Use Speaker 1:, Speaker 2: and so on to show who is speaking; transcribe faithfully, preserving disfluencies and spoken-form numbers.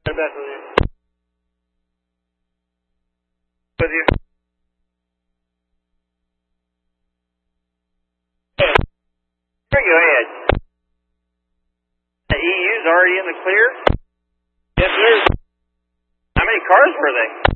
Speaker 1: Back with you. With you. There you go ahead. The E U's already in the clear? Yes, sir. How many cars were they?